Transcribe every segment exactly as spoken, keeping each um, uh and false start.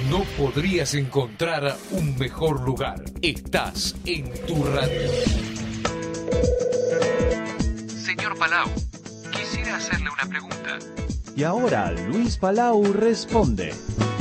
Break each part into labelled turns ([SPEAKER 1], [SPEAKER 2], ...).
[SPEAKER 1] No podrías encontrar un mejor lugar. Estás en tu radio. Señor Palau, quisiera hacerle una pregunta.
[SPEAKER 2] Y ahora Luis Palau responde.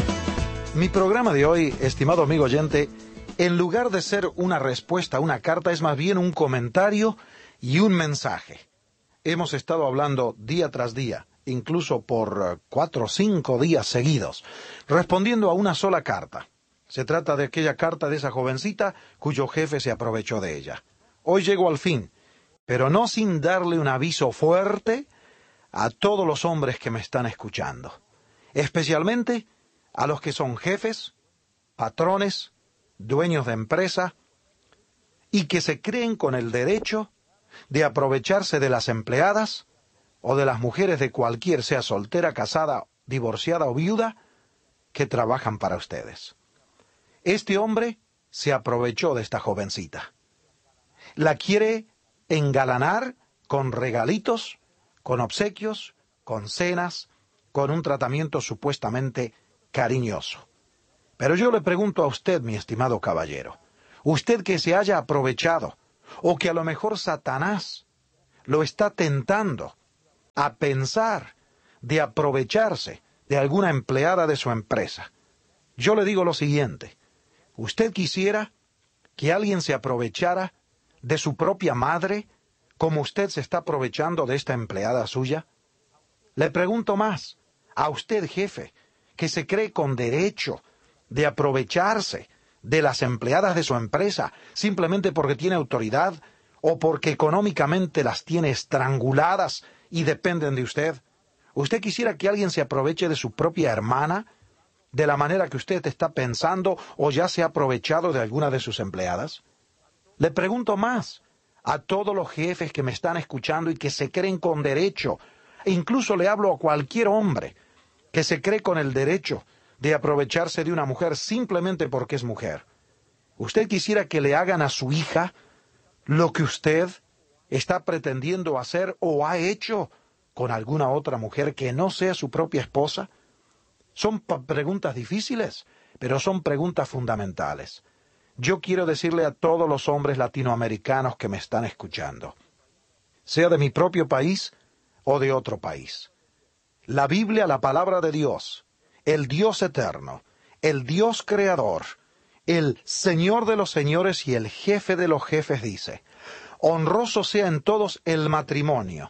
[SPEAKER 3] Mi programa de hoy, estimado amigo oyente, en lugar de ser una respuesta a una carta, es más bien un comentario y un mensaje. Hemos estado hablando día tras día, incluso por cuatro o cinco días seguidos, respondiendo a una sola carta. Se trata de aquella carta de esa jovencita cuyo jefe se aprovechó de ella. Hoy llego al fin, pero no sin darle un aviso fuerte a todos los hombres que me están escuchando, especialmente a los que son jefes, patrones, dueños de empresa, y que se creen con el derecho de aprovecharse de las empleadas o de las mujeres de cualquier, sea soltera, casada, divorciada o viuda, que trabajan para ustedes. Este hombre se aprovechó de esta jovencita. La quiere engalanar con regalitos, con obsequios, con cenas, con un tratamiento supuestamente cariñoso. Pero yo le pregunto a usted, mi estimado caballero, usted que se haya aprovechado, o que a lo mejor Satanás lo está tentando a pensar de aprovecharse de alguna empleada de su empresa. Yo le digo lo siguiente, ¿usted quisiera que alguien se aprovechara de su propia madre como usted se está aprovechando de esta empleada suya? Le pregunto más, a usted, jefe, que se cree con derecho de aprovecharse de las empleadas de su empresa simplemente porque tiene autoridad o porque económicamente las tiene estranguladas y dependen de usted. ¿Usted quisiera que alguien se aproveche de su propia hermana de la manera que usted está pensando o ya se ha aprovechado de alguna de sus empleadas? Le pregunto más a todos los jefes que me están escuchando y que se creen con derecho, e incluso le hablo a cualquier hombre que se cree con el derecho de aprovecharse de una mujer simplemente porque es mujer. ¿Usted quisiera que le hagan a su hija lo que usted está pretendiendo hacer o ha hecho con alguna otra mujer que no sea su propia esposa? Son preguntas difíciles, pero son preguntas fundamentales. Yo quiero decirle a todos los hombres latinoamericanos que me están escuchando, sea de mi propio país o de otro país. La Biblia, la palabra de Dios, el Dios eterno, el Dios creador, el Señor de los señores y el jefe de los jefes dice, honroso sea en todos el matrimonio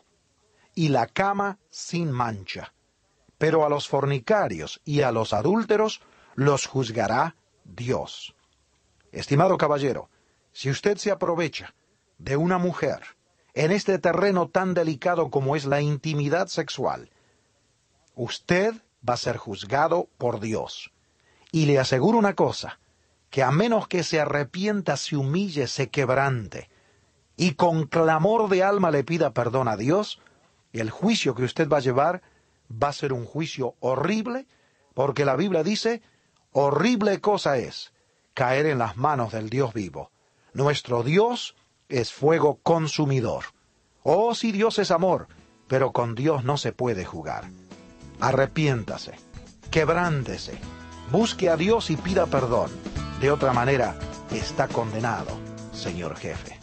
[SPEAKER 3] y la cama sin mancha, pero a los fornicarios y a los adúlteros los juzgará Dios. Estimado caballero, si usted se aprovecha de una mujer en este terreno tan delicado como es la intimidad sexual, usted va a ser juzgado por Dios. Y le aseguro una cosa, que a menos que se arrepienta, se humille, se quebrante, y con clamor de alma le pida perdón a Dios, el juicio que usted va a llevar va a ser un juicio horrible, porque la Biblia dice, horrible cosa es caer en las manos del Dios vivo. Nuestro Dios es fuego consumidor. Oh, si Dios es amor, pero con Dios no se puede jugar. Arrepiéntase, quebrántese, busque a Dios y pida perdón. De otra manera, está condenado, señor jefe.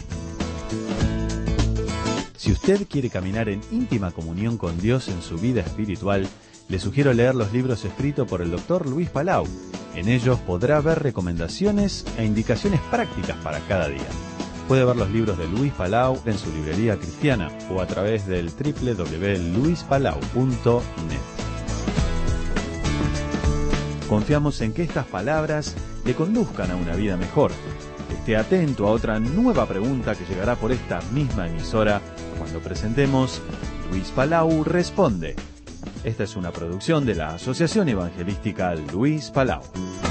[SPEAKER 2] Si usted quiere caminar en íntima comunión con Dios en su vida espiritual, le sugiero leer los libros escritos por el doctor Luis Palau. En ellos podrá ver recomendaciones e indicaciones prácticas para cada día. Puede ver los libros de Luis Palau en su librería cristiana o a través del doble u doble u doble u punto luis palau punto net. Confiamos en que estas palabras le conduzcan a una vida mejor. Esté atento a otra nueva pregunta que llegará por esta misma emisora cuando presentemos Luis Palau Responde. Esta es una producción de la Asociación Evangelística Luis Palau.